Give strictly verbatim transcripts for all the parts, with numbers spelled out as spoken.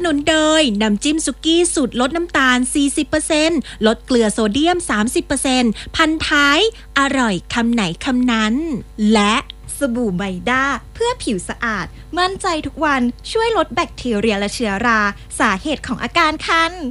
นุนโดยน้ำจิ้มสุกี้สูตรลดน้ำตาล สี่สิบเปอร์เซ็นต์ ลดเกลือโซเดียม สามสิบเปอร์เซ็นต์ พันท้ายอร่อยคำไหนคำนั้นและสบู่ไมด้าเพื่อผิวสะอาดมั่นใจทุกวันช่วยลดแบคทีเรียและเชื้อราสาเหตุของอาการคัน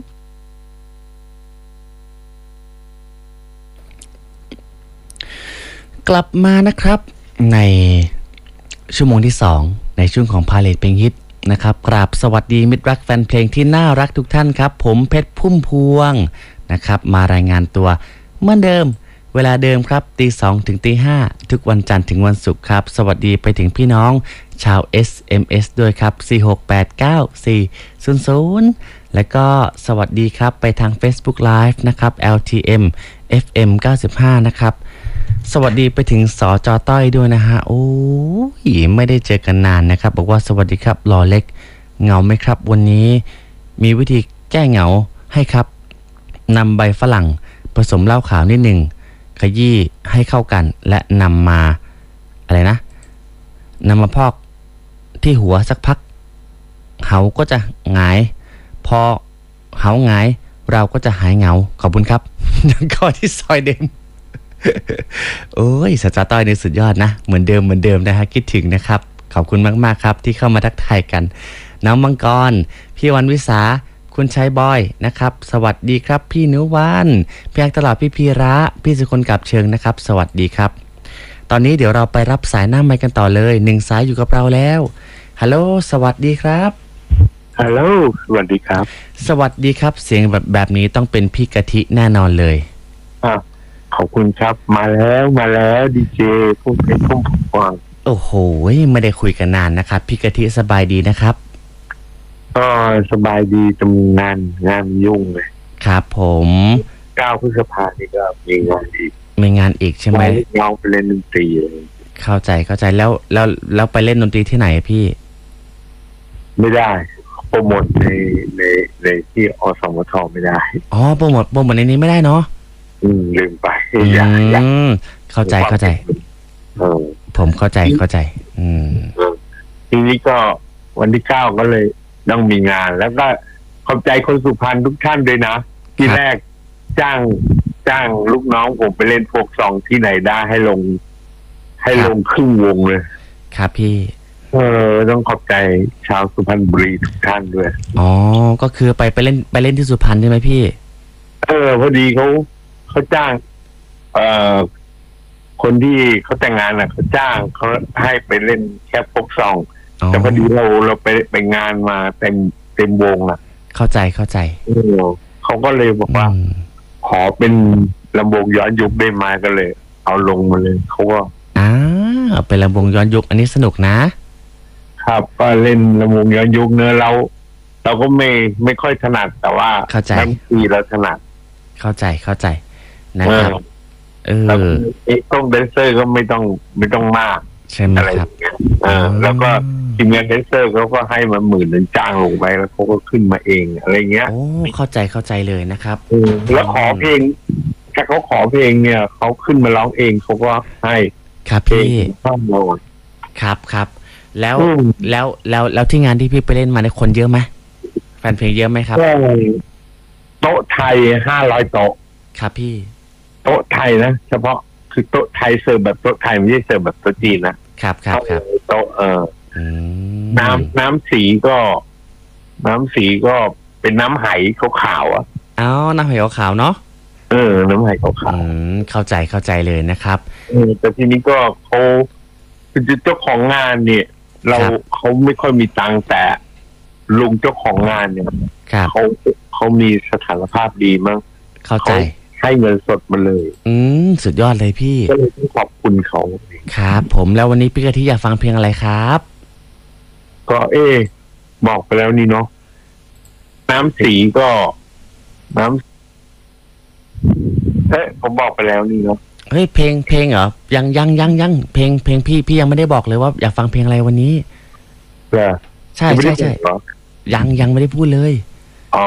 กลับมานะครับในชั่วโมงที่สองในช่วงของพาเลทเพลงฮิตนะครับกราบสวัสดีมิตรรักแฟนเพลงที่น่ารักทุกท่านครับผมเพชรพุ่มพวงนะครับมารายงานตัวเหมือนเดิมเวลาเดิมครับตีสองถึงตีห้าทุกวันจันทร์ถึงวันศุกร์ครับสวัสดีไปถึงพี่น้องชาว เอส เอ็ม เอส ด้วยครับสี่ หก แปด เก้า สี่ ศูนย์ ศูนย์แล้วก็สวัสดีครับไปทาง Facebook Live นะครับ แอล ที เอ็ม เอฟ เอ็ม เก้าสิบห้านะครับสวัสดีไปถึงสจ.ต้อยด้วยนะฮะโอ้ยไม่ได้เจอกันนานนะครับบอกว่าสวัสดีครับหล่อเล็กเหงาไหมครับวันนี้มีวิธีแก้เหงาให้ครับนำใบฝรั่งผสมเหล้าขาวนิดหนึ่งขยี้ให้เข้ากันและนำมาอะไรนะนำมาพอกที่หัวสักพักเขาก็จะหงายพอเขาหงายเราก็จะหายเหงาขอบคุณครับแล้วก็ที่ซอยเดิมโอ้ยสจ.ต้อยในสุดยอดนะเหมือนเดิมเหมือนเดิมนะฮะคิดถึงนะครับขอบคุณมากๆครับที่เข้ามาทักทายกันน้องมังกรพี่วันวิสาคุณชัยบอยนะครับสวัสดีครับพี่นุวันพี่แอกตลอดพี่พีระพี่สุคนกับเชิงนะครับสวัสดีครับตอนนี้เดี๋ยวเราไปรับสายหน้าไมค์กันต่อเลยหนึ่งสายอยู่กับเราแล้วฮัลโหลสวัสดีครับฮัลโหลสวัสดีครับสวัสดีครับเสียงแบบแบบนี้ต้องเป็นพี่กะทิแน่นอนเลยอ่ะขอบคุณครับมาแล้วมาแล้วดีเจพุ่มเพชรพุ่มพวงโอ้โหไม่ได้คุยกันนานนะครับพี่กะทิสบายดีนะครับก็สบายดีจำงานงานยุ่งเลยครับผมเก้าพฤษภาคมนี่ก็มีงานอีกมีงานอีกใช่ไหมเราไปเล่นดนตรีเลยเข้าใจเข้าใจแล้วแล้วแล้วไปเล่นดนตรีที่ไหนพี่ไม่ได้โปรโมทในในในที่อสมทไม่ได้อ๋อโปรโมทโปรโมทในนี้ไม่ได้เนาะอืมลืมไปอืมเข้าใจเข้าใจเออผมเข้าใจเข้าใจอืมทีนี้ก็วันที่เก้าก็เลยต้องมีงานแล้วก็ขอบใจคนสุพรรณทุกท่านด้วยนะที่แรกจ้างจ้างลูกน้องผมไปเล่นโฟกซองที่ไหนได้ให้ลงให้ลงครึ่งวงเลยครับพี่เออต้องขอบใจชาวสุพรรณบุรีทุกท่านด้วยอ๋อก็คือไปไปเล่นไปเล่นที่สุพรรณใช่ไหมพี่เออพอดีเขาเขาจ้างเอ่อคนที่เขาแต่งงานน่ะเขาจ้างเขาให้ไปเล่นแค่โฟกซองแต่พอดีเราเราไปไปงานมาเต็มเต็มวงอ่ะเข้าใจเข้าใจเออเขาก็เลยบอกว่าขอเป็นลำวงย้อนยุคได้มาก็เลยเอาลงมาเลยเขาก็อ่าเป็นลำวงย้อนยุคอันนี้สนุกนะครับก็เล่นลำวงย้อนยุคเนื้อเราเราก็ไม่ไม่ค่อยถนัดแต่ว่าทั้งปีเราถนัดเข้าใจเข้าใจนะครับเออต้องแดนเซอร์ก็ไม่ต้องไม่ต้องมากใช่ไหมครับเออแล้วก็ทีมงานแดนเซอร์เขาก็ให้มาหมื่นหนึ่งจ้างลงไปแล้วเขาก็ขึ้นมาเองอะไรเงี้ยโอ้เข้าใจเข้าใจเลยนะครับแล้วขอเพลงถ้าเขาขอเพลงเนี่ยเขาขึ้นมาร้องเองเขาก็ให้ครับพี่ข้ามโหลดครับครับแล้วแล้วแล้วแล้วที่งานที่พี่ไปเล่นมาในคนเยอะไหมแฟนเพลงเยอะไหมครับโต๊ะไทยห้าร้อยโต๊ะครับพี่โต๊ะไทยนะเฉพาะคือโต๊ะไทยเสิร์ฟแบบโต๊ะไทยไม่ใช่เสิร์ฟแบบโต๊ะจีนนะครับครับครับโต๊ะเออน้ำน้ำสีก็น้ำสีก็เป็นน้ำไหขาวๆอ่ะอ๋อน้ำไหขาวเนาะเออน้ำไหขาวๆเข้าใจเข้าใจเลยนะครับเออแต่ทีนี้ก็เขาคือเจ้าของงานเนี่ยเราเขาไม่ค่อยมีตังค์แต่ลุงเจ้าของงานเนี่ยเขาเขามีสถานภาพดีมั้งเข้าใจให้เงินสดมาเลยอืมสุดยอดเลยพี่ก็เลยต้องขอบคุณเขาครับผมแล้ววันนี้พี่กะทิอยากฟังเพลงอะไรครับก็เอ๊บอกไปแล้วนี่เนาะน้ำสีก็น้ำเอ๊ะผมบอกไปแล้วนี่เนาะเฮ้ยเพลงเพลงเหรอยังยังยังยังเพลงเพลงพี่พี่ยังไม่ได้บอกเลยว่าอยากฟังเพลงอะไรวันนี้เหรอใช่ใช่ใช่ยังยังไม่ได้พูดเลยอ๋อ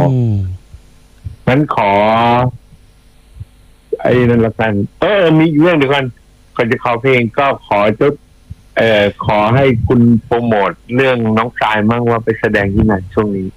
งั้นขอไอ้นั่นละกันเออมีเรื่องเดียวกันก่อนจะขอเพลงก็ขอจุดเอ่อขอให้คุณโปรโมทเรื่องน้องทรายมั่งว่าไปแสดงที่ไหนช่วงนี้